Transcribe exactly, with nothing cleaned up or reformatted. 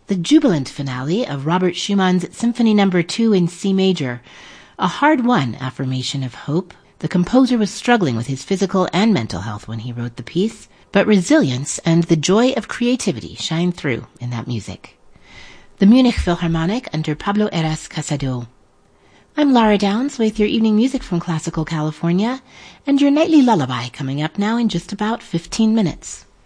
the jubilant finale of Robert Schumann's Symphony Number two in C major, a hard-won affirmation of hope. The composer was struggling with his physical and mental health when he wrote the piece, but resilience and the joy of creativity shine through in that music. The Munich Philharmonic under Pablo Heras Casado. I'm Lara Downs with your evening music from Classical California, and your nightly lullaby coming up now in just about fifteen minutes.